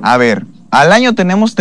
A ver, al año tenemos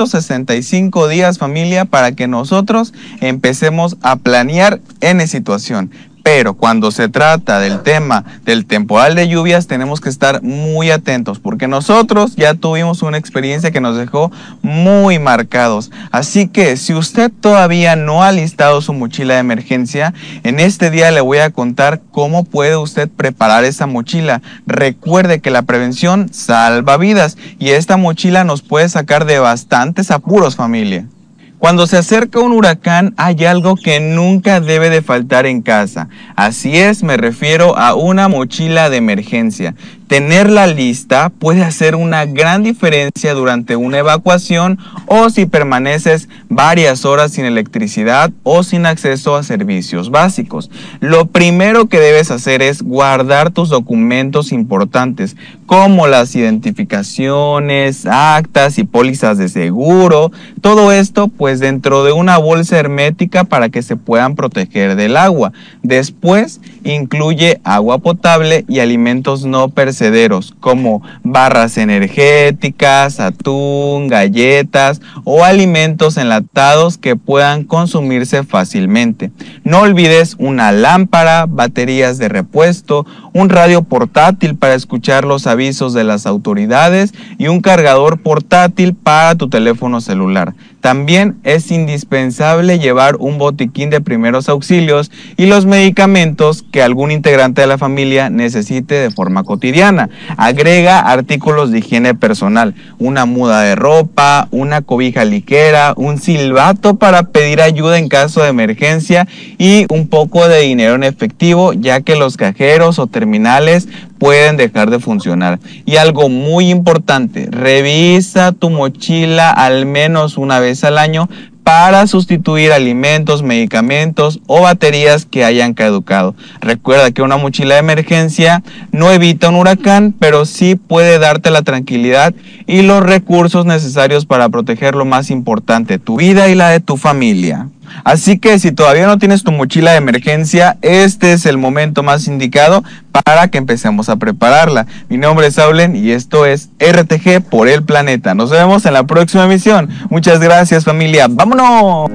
365 días, familia, para que nosotros empecemos a planear N situación. Pero cuando se trata del tema del temporal de lluvias, tenemos que estar muy atentos, porque nosotros ya tuvimos una experiencia que nos dejó muy marcados. Así que si usted todavía no ha listado su mochila de emergencia, en este día le voy a contar cómo puede usted preparar esa mochila. Recuerde que la prevención salva vidas y esta mochila nos puede sacar de bastantes apuros, familia. Cuando se acerca un huracán hay algo que nunca debe de faltar en casa. Así es, me refiero a una mochila de emergencia. Tenerla lista puede hacer una gran diferencia durante una evacuación o si permaneces varias horas sin electricidad o sin acceso a servicios básicos. Lo primero que debes hacer es guardar tus documentos importantes, como las identificaciones, actas y pólizas de seguro. Todo esto pues dentro de una bolsa hermética para que se puedan proteger del agua. Después incluye agua potable y alimentos no perecederos como barras energéticas, atún, galletas o alimentos enlatados que puedan consumirse fácilmente. No olvides una lámpara, baterías de repuesto, un radio portátil para escuchar los avisos de las autoridades y un cargador portátil para tu teléfono celular. También es indispensable llevar un botiquín de primeros auxilios y los medicamentos que algún integrante de la familia necesite de forma cotidiana. Agrega artículos de higiene personal, una muda de ropa, una cobija ligera, un silbato para pedir ayuda en caso de emergencia y un poco de dinero en efectivo, ya que los cajeros o terminales pueden dejar de funcionar. Y algo muy importante, revisa tu mochila al menos una vez al año para sustituir alimentos, medicamentos o baterías que hayan caducado. Recuerda que una mochila de emergencia no evita un huracán, pero sí puede darte la tranquilidad y los recursos necesarios para proteger lo más importante, tu vida y la de tu familia. Así que si todavía no tienes tu mochila de emergencia, este es el momento más indicado para que empecemos a prepararla. Mi nombre es Saulen y esto es RTG por el planeta. Nos vemos en la próxima emisión. Muchas gracias, familia. ¡Vámonos!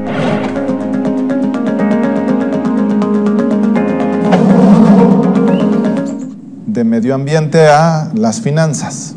De medio ambiente a las finanzas.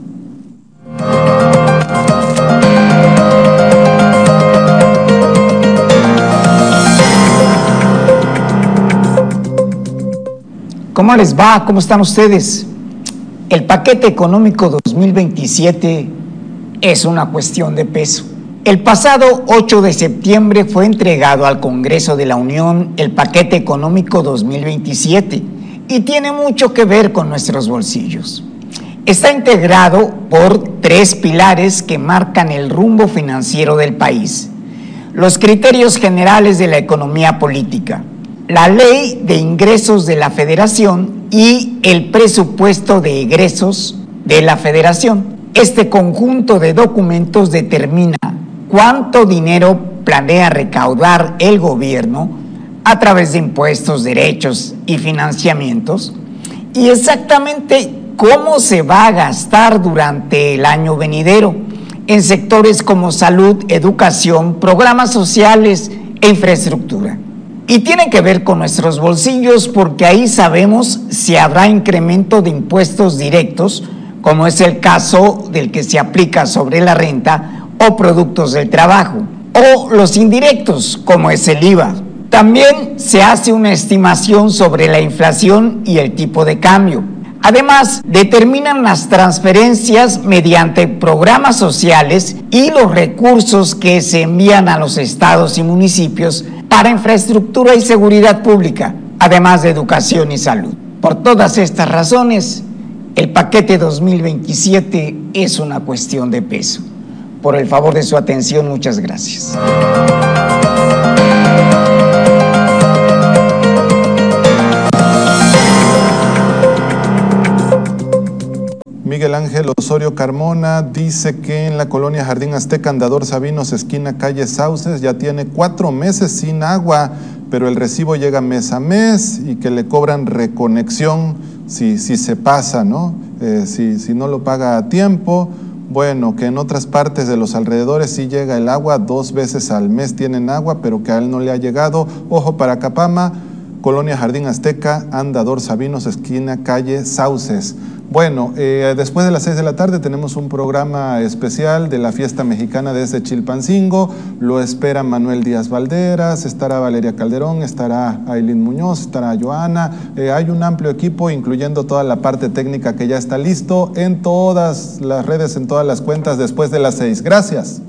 ¿Cómo les va? ¿Cómo están ustedes? El paquete económico 2027 es una cuestión de peso. El pasado 8 de septiembre fue entregado al Congreso de la Unión el paquete económico 2027 y tiene mucho que ver con nuestros bolsillos. Está integrado por 3 pilares que marcan el rumbo financiero del país: los criterios generales de la economía política, la Ley de Ingresos de la Federación y el presupuesto de egresos de la Federación. Este conjunto de documentos determina cuánto dinero planea recaudar el gobierno a través de impuestos, derechos y financiamientos y exactamente cómo se va a gastar durante el año venidero en sectores como salud, educación, programas sociales e infraestructura. Y tiene que ver con nuestros bolsillos porque ahí sabemos si habrá incremento de impuestos directos, como es el caso del que se aplica sobre la renta o productos del trabajo, o los indirectos, como es el IVA. También se hace una estimación sobre la inflación y el tipo de cambio. Además, determinan las transferencias mediante programas sociales y los recursos que se envían a los estados y municipios para infraestructura y seguridad pública, además de educación y salud. Por todas estas razones, el paquete 2027 es una cuestión de peso. Por el favor de su atención, muchas gracias. Miguel Ángel Osorio Carmona dice que en la colonia Jardín Azteca, Andador Sabinos, esquina calle Sauces, ya tiene 4 meses sin agua, pero el recibo llega mes a mes y que le cobran reconexión si se pasa, ¿no? Si no lo paga a tiempo, Bueno, que en otras partes de los alrededores sí llega el agua, 2 veces al mes tienen agua, pero que a él no le ha llegado. Ojo para Capama, Colonia Jardín Azteca, Andador Sabinos, esquina calle Sauces. Bueno, después de las 6 de la tarde tenemos un programa especial de la fiesta mexicana desde Chilpancingo. Lo espera Manuel Díaz Valderas, estará Valeria Calderón, estará Ailín Muñoz, estará Joana. Hay un amplio equipo, incluyendo toda la parte técnica que ya está listo en todas las redes, en todas las cuentas después de las 6. Gracias.